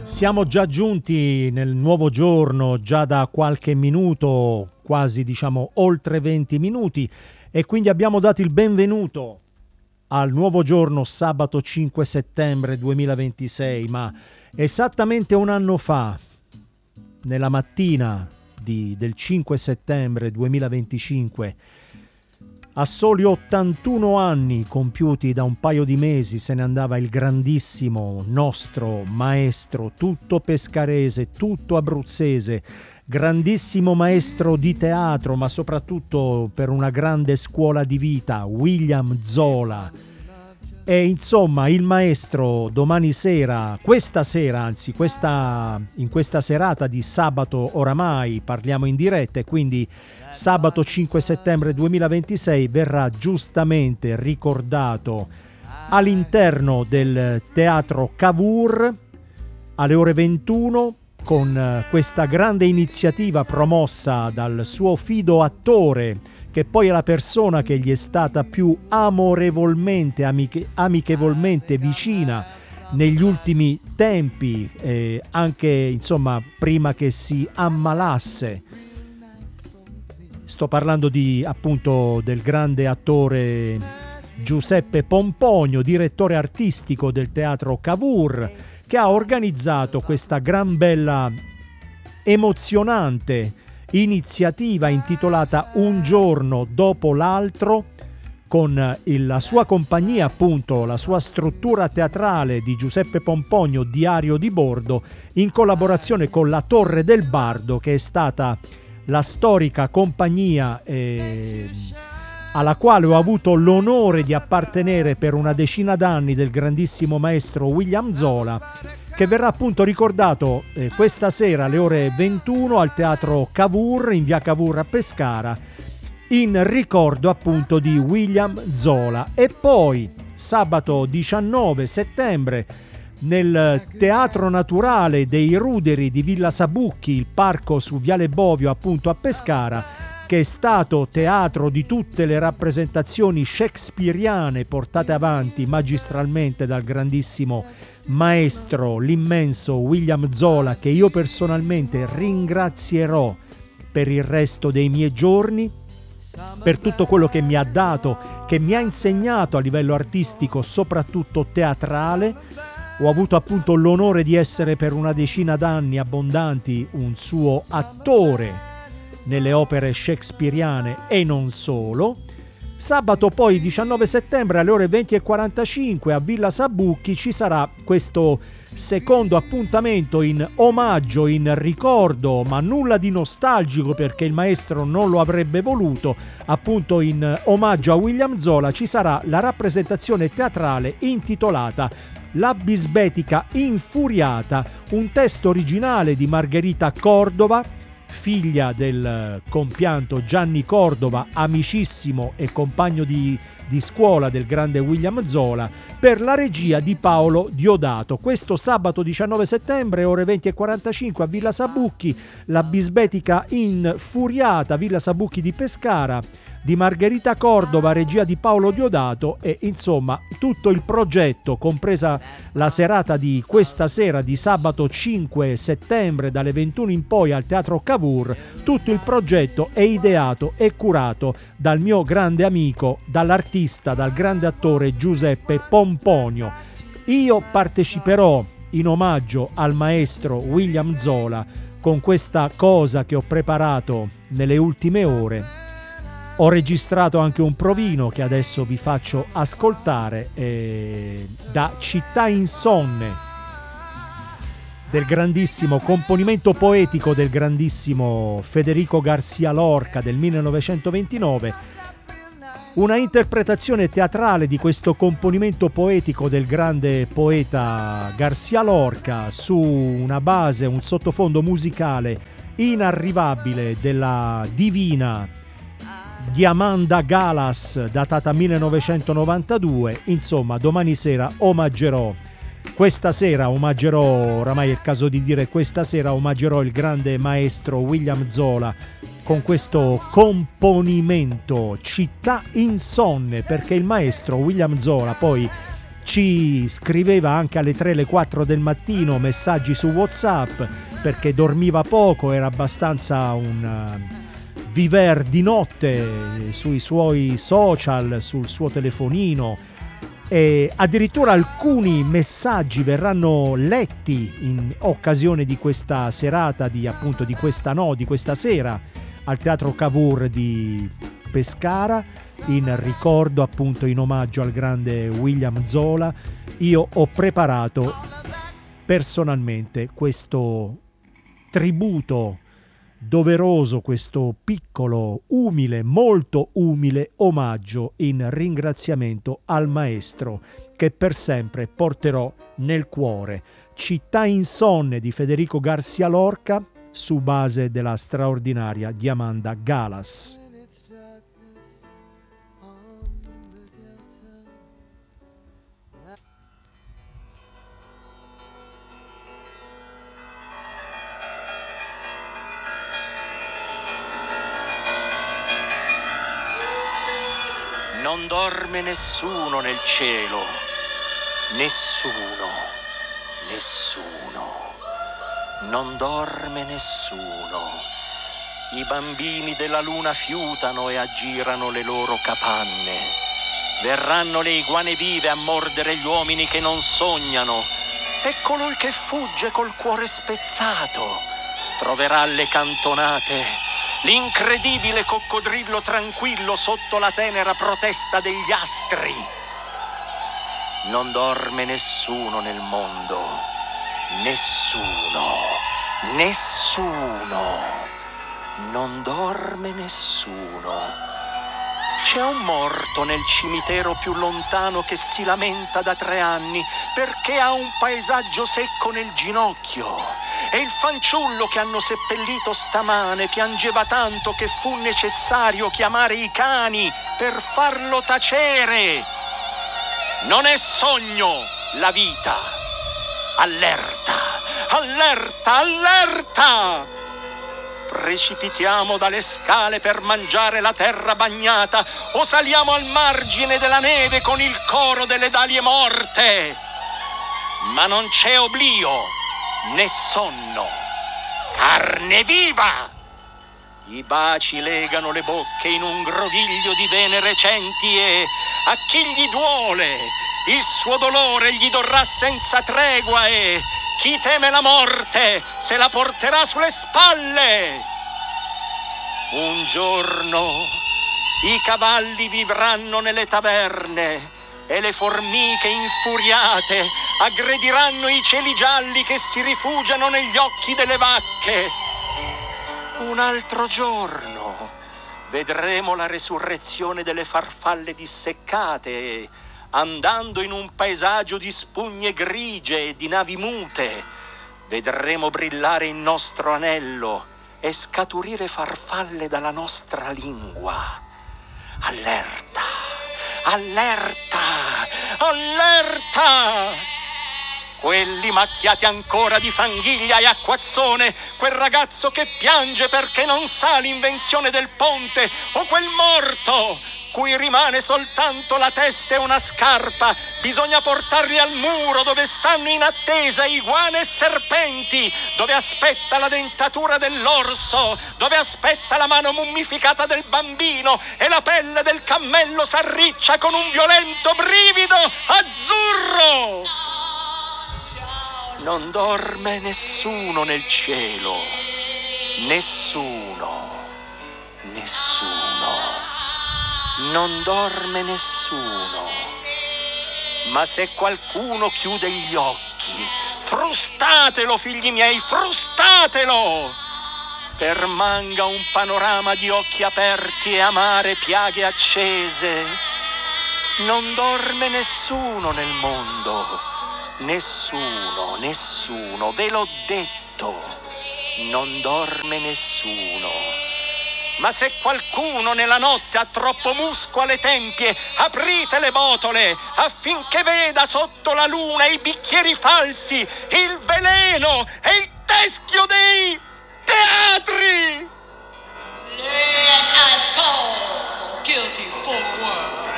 Siamo già giunti nel nuovo giorno, già da qualche minuto, quasi oltre 20 minuti, e quindi abbiamo dato il benvenuto al nuovo giorno, sabato 5 settembre 2026, ma esattamente un anno fa, nella mattina del 5 settembre 2025, a soli 81 anni compiuti da un paio di mesi, se ne andava il grandissimo nostro maestro, tutto pescarese, tutto abruzzese, grandissimo maestro di teatro, ma soprattutto per una grande scuola di vita, William Zola. E insomma il maestro domani sera, in questa serata di sabato oramai parliamo in diretta, e quindi sabato 5 settembre 2026 verrà giustamente ricordato all'interno del teatro Cavour alle ore 21 con questa grande iniziativa promossa dal suo fido attore, che poi è la persona che gli è stata più amorevolmente, amichevolmente vicina negli ultimi tempi, anche insomma prima che si ammalasse. Sto parlando appunto del grande attore Giuseppe Pomponio, direttore artistico del teatro Cavour, che ha organizzato questa gran bella emozionante iniziativa intitolata Un giorno dopo l'altro, con la sua compagnia, appunto la sua struttura teatrale di Giuseppe Pomponio, Diario di Bordo, in collaborazione con la Torre del Bardo, che è stata la storica compagnia alla quale ho avuto l'onore di appartenere per una decina d'anni, del grandissimo maestro William Zola, che verrà appunto ricordato questa sera alle ore 21 al teatro Cavour, in via Cavour a Pescara, in ricordo appunto di William Zola. E poi sabato 19 settembre nel Teatro Naturale dei Ruderi di Villa Sabucchi, il parco su Viale Bovio appunto a Pescara, che è stato teatro di tutte le rappresentazioni shakespeariane portate avanti magistralmente dal grandissimo maestro, l'immenso William Zola, che io personalmente ringrazierò per il resto dei miei giorni, per tutto quello che mi ha dato, che mi ha insegnato a livello artistico, soprattutto teatrale. Ho avuto appunto l'onore di essere per una decina d'anni abbondanti un suo attore nelle opere shakespeariane e non solo. Sabato poi 19 settembre alle ore 20:45 a Villa Sabucchi ci sarà questo secondo appuntamento in omaggio, in ricordo, ma nulla di nostalgico perché il maestro non lo avrebbe voluto. Appunto in omaggio a William Zola ci sarà la rappresentazione teatrale intitolata La bisbetica infuriata, un testo originale di Margherita Cordova, figlia del compianto Gianni Cordova, amicissimo e compagno di scuola del grande William Zola, per la regia di Paolo Diodato. Questo sabato 19 settembre, ore 20:45 a Villa Sabucchi, La bisbetica infuriata, Villa Sabucchi di Pescara, di Margherita Cordova, regia di Paolo Diodato, e insomma tutto il progetto, compresa la serata di questa sera di sabato 5 settembre dalle 21 in poi al Teatro Cavour, tutto il progetto è ideato e curato dal mio grande amico, dall'artista, dal grande attore Giuseppe Pomponio. Io parteciperò in omaggio al maestro William Zola con questa cosa che ho preparato nelle ultime ore. Ho registrato anche un provino che adesso vi faccio ascoltare, da Città insonne, del grandissimo componimento poetico del grandissimo Federico García Lorca del 1929, una interpretazione teatrale di questo componimento poetico del grande poeta García Lorca su una base, un sottofondo musicale inarrivabile della divina Diamanda Galas, datata 1992. Insomma, domani sera oramai è il caso di dire questa sera omaggerò il grande maestro William Zola con questo componimento Città insonne, perché il maestro William Zola poi ci scriveva anche alle 3, alle 4 del mattino messaggi su WhatsApp perché dormiva poco, era abbastanza un viver di notte sui suoi social, sul suo telefonino, e addirittura alcuni messaggi verranno letti in occasione di questa serata, di questa sera al Teatro Cavour di Pescara, in ricordo, appunto, in omaggio al grande William Zola. Io ho preparato personalmente questo tributo doveroso, questo piccolo, umile, molto umile omaggio in ringraziamento al maestro che per sempre porterò nel cuore. Città insonne di Federico Garcia Lorca, su base della straordinaria Diamanda Galas. Non dorme nessuno nel cielo, nessuno, non dorme nessuno. I bambini della luna fiutano e aggirano le loro capanne. Verranno le iguane vive a mordere gli uomini che non sognano, e colui che fugge col cuore spezzato troverà alle cantonate l'incredibile coccodrillo tranquillo sotto la tenera protesta degli astri. Non dorme nessuno nel mondo, nessuno, non dorme nessuno. C'è un morto nel cimitero più lontano che si lamenta da 3 anni perché ha un paesaggio secco nel ginocchio. E il fanciullo che hanno seppellito stamane piangeva tanto che fu necessario chiamare i cani per farlo tacere. Non è sogno la vita. Allerta, allerta, allerta! Precipitiamo dalle scale per mangiare la terra bagnata o saliamo al margine della neve con il coro delle dalie morte. Ma non c'è oblio né sonno, carne viva! I baci legano le bocche in un groviglio di vene recenti e a chi gli duole il suo dolore gli dorrà senza tregua, e chi teme la morte se la porterà sulle spalle. Un giorno i cavalli vivranno nelle taverne e le formiche infuriate aggrediranno i cieli gialli che si rifugiano negli occhi delle vacche. Un altro giorno vedremo la resurrezione delle farfalle disseccate e, andando in un paesaggio di spugne grigie e di navi mute, vedremo brillare il nostro anello e scaturire farfalle dalla nostra lingua. Allerta, allerta, allerta! Quelli macchiati ancora di fanghiglia e acquazzone, quel ragazzo che piange perché non sa l'invenzione del ponte, o quel morto cui rimane soltanto la testa e una scarpa, bisogna portarli al muro dove stanno in attesa iguane e serpenti, dove aspetta la dentatura dell'orso, dove aspetta la mano mummificata del bambino e la pelle del cammello s'arriccia con un violento brivido azzurro. Non dorme nessuno nel cielo, nessuno, non dorme nessuno. Ma se qualcuno chiude gli occhi, frustatelo, figli miei, frustatelo! Permanga un panorama di occhi aperti e amare piaghe accese. Non dorme nessuno nel mondo, nessuno, ve l'ho detto, non dorme nessuno. Ma se qualcuno nella notte ha troppo musco alle tempie, aprite le botole affinché veda sotto la luna i bicchieri falsi, il veleno e il teschio dei teatri. Let us call the guilty forward.